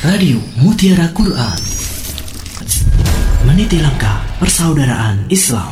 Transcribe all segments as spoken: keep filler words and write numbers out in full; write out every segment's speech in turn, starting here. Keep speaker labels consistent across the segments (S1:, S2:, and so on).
S1: Radio Mutiara Quran, meniti langkah persaudaraan Islam.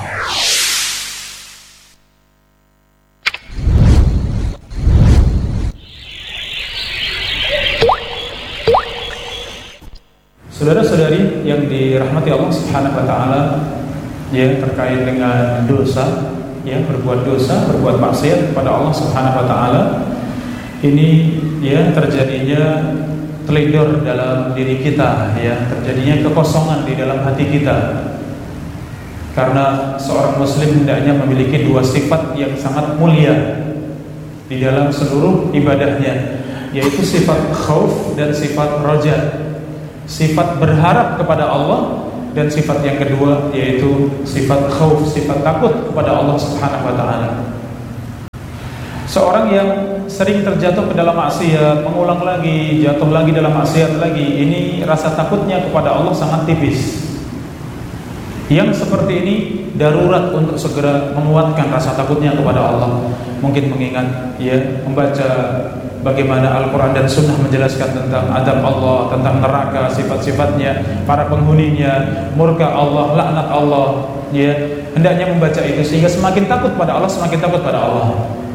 S2: Saudara-saudari yang dirahmati Allah Subhanahu wa taala, ya, terkait dengan dosa, ya, berbuat dosa, berbuat maksiat kepada Allah Subhanahu wa taala, ini ya terjadinya teledor dalam diri kita, ya, terjadinya kekosongan di dalam hati kita. Karena seorang muslim hendaknya memiliki dua sifat yang sangat mulia di dalam seluruh ibadahnya, yaitu sifat khauf dan sifat roja. Sifat berharap kepada Allah, dan sifat yang kedua yaitu sifat khauf, sifat takut kepada Allah Subhanahu wa taala. Seorang yang sering terjatuh ke dalam maksiat, mengulang lagi, jatuh lagi dalam maksiat lagi, ini rasa takutnya kepada Allah sangat tipis. Yang seperti ini darurat untuk segera menguatkan rasa takutnya kepada Allah. Mungkin mengingat, ya, membaca bagaimana Al-Quran dan Sunnah menjelaskan tentang adab Allah, tentang neraka, sifat-sifatnya, para penghuninya, murka Allah, laknat Allah, ya, hendaknya membaca itu sehingga semakin takut pada Allah, semakin takut pada Allah.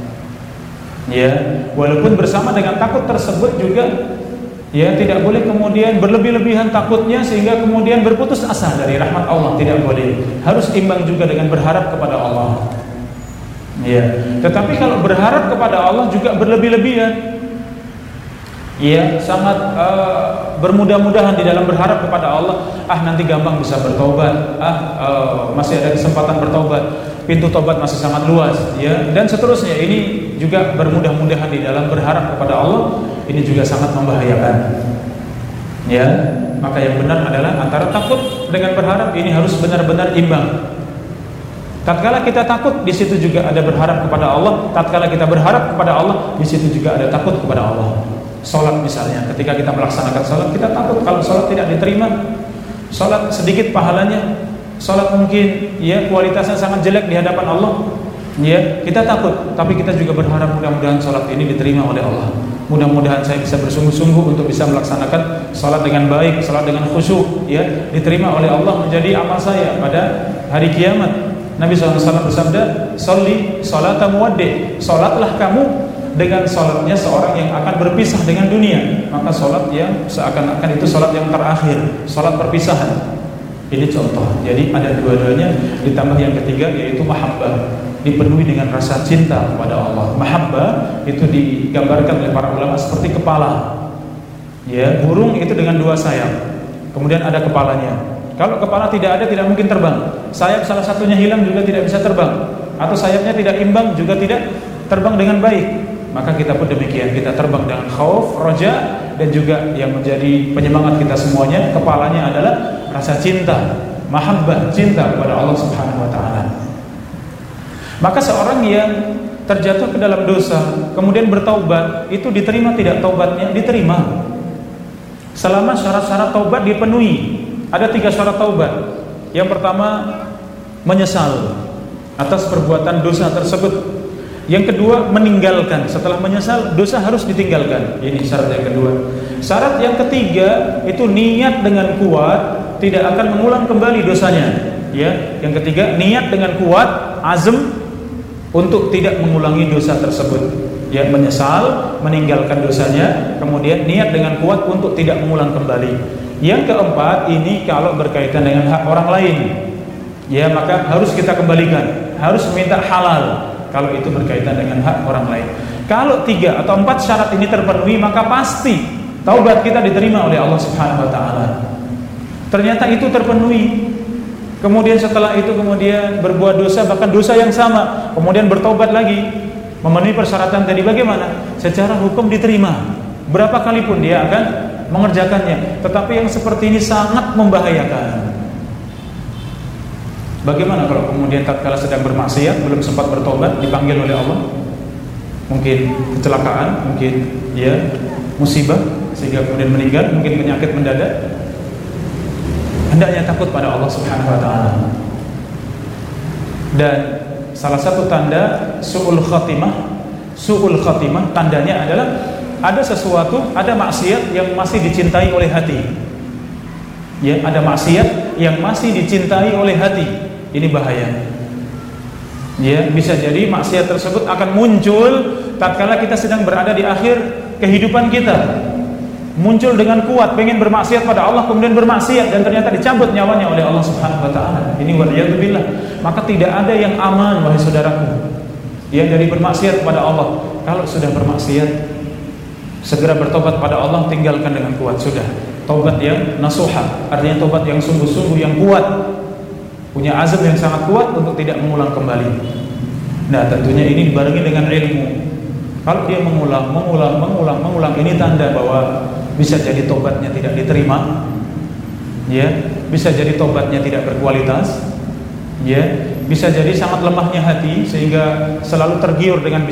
S2: Ya, walaupun bersama dengan takut tersebut juga, ya, tidak boleh kemudian berlebih-lebihan takutnya sehingga kemudian berputus asa dari rahmat Allah, tidak boleh. Harus imbang juga dengan berharap kepada Allah. Ya, tetapi kalau berharap kepada Allah juga berlebih-lebihan, ya, sangat uh, bermudah-mudahan di dalam berharap kepada Allah. Ah, nanti gampang bisa bertobat. Ah, uh, masih ada kesempatan bertobat. Pintu tobat masih sangat luas, ya, dan seterusnya. Ini juga bermudah-mudahan di dalam berharap kepada Allah. Ini juga sangat membahayakan. Ya, maka yang benar adalah antara takut dengan berharap ini harus benar-benar imbang. Tatkala kita takut, di situ juga ada berharap kepada Allah. Tatkala kita berharap kepada Allah, di situ juga ada takut kepada Allah. Salat misalnya, ketika kita melaksanakan salat, kita takut kalau salat tidak diterima. Salat sedikit pahalanya, salat mungkin, ya, kualitasnya sangat jelek di hadapan Allah, ya, kita takut. Tapi kita juga berharap mudah-mudahan salat ini diterima oleh Allah. Mudah-mudahan saya bisa bersungguh-sungguh untuk bisa melaksanakan salat dengan baik, salat dengan khusyuk, ya, diterima oleh Allah menjadi amal saya pada hari kiamat. Nabi shallallahu alaihi wasallam bersabda, "Sholli sholata muwaddi'." Salatlah kamu dengan salatnya seorang yang akan berpisah dengan dunia. Maka salat yang seakan-akan itu salat yang terakhir, salat perpisahan. Ini contoh. Jadi ada dua-duanya, ditambah yang ketiga yaitu mahabbah, dipenuhi dengan rasa cinta kepada Allah. Mahabbah itu digambarkan oleh para ulama seperti kepala. Ya, burung itu dengan dua sayap. Kemudian ada kepalanya. Kalau kepala tidak ada, tidak mungkin terbang. Sayap salah satunya hilang juga tidak bisa terbang. Atau sayapnya tidak imbang juga tidak terbang dengan baik. Maka kita pun demikian, kita terbang dengan khauf, roja, dan juga yang menjadi penyemangat kita semuanya, kepalanya adalah rasa cinta, mahabbah, cinta kepada Allah Subhanahu wa taala. Maka seorang yang terjatuh ke dalam dosa kemudian bertaubat, itu diterima tidak taubatnya? Diterima. Selama syarat-syarat taubat dipenuhi. Ada tiga syarat taubat. Yang pertama, menyesal atas perbuatan dosa tersebut. Yang kedua, meninggalkan. Setelah menyesal, dosa harus ditinggalkan. Ini syarat yang kedua. Syarat yang ketiga itu niat dengan kuat tidak akan mengulang kembali dosanya. Ya, yang ketiga, niat dengan kuat, azam untuk tidak mengulangi dosa tersebut. Ya, menyesal, meninggalkan dosanya, kemudian niat dengan kuat untuk tidak mengulang kembali. Yang keempat, ini kalau berkaitan dengan hak orang lain, ya, maka harus kita kembalikan, harus minta halal kalau itu berkaitan dengan hak orang lain. Kalau tiga atau empat syarat ini terpenuhi, maka pasti taubat kita diterima oleh Allah Subhanahu wa taala. Ternyata itu terpenuhi. Kemudian setelah itu kemudian berbuat dosa, bahkan dosa yang sama, kemudian bertaubat lagi, memenuhi persyaratan tadi, bagaimana? Secara hukum diterima. Berapa kali pun dia akan mengerjakannya. Tetapi yang seperti ini sangat membahayakan. Bagaimana kalau kemudian tatkala sedang bermaksiat, belum sempat bertobat, dipanggil oleh Allah? Mungkin kecelakaan, mungkin, ya, musibah sehingga kemudian meninggal, mungkin penyakit mendadak. Hendaknya takut pada Allah Subhanahu wa taala. Dan salah satu tanda su'ul khatimah, su'ul khatimah tandanya adalah ada sesuatu, ada maksiat yang masih dicintai oleh hati. Ya, ada maksiat yang masih dicintai oleh hati. Ini bahaya. Ya, bisa jadi maksiat tersebut akan muncul tatkala kita sedang berada di akhir kehidupan kita. Muncul dengan kuat, pengen bermaksiat pada Allah, kemudian bermaksiat dan ternyata dicabut nyawanya oleh Allah Subhanahu wa taala. Ini waliyadzubillah. Maka tidak ada yang aman, wahai saudaraku, ya, dari bermaksiat kepada Allah. Kalau sudah bermaksiat, segera bertobat pada Allah, tinggalkan dengan kuat. Sudah, tobat yang nasuha, artinya tobat yang sungguh-sungguh, yang kuat, punya azam yang sangat kuat untuk tidak mengulang kembali. Nah, tentunya ini dibarengi dengan ilmu. Kalau dia mengulang, mengulang, mengulang, mengulang, ini tanda bahwa bisa jadi tobatnya tidak diterima, ya, bisa jadi tobatnya tidak berkualitas, ya, bisa jadi sangat lemahnya hati sehingga selalu tergiur dengan